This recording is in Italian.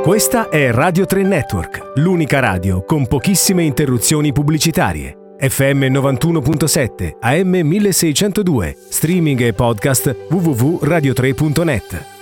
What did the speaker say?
Questa è Radio 3 Network, l'unica radio con pochissime interruzioni pubblicitarie. FM 91.7, AM 1602, streaming e podcast www.radio3.net.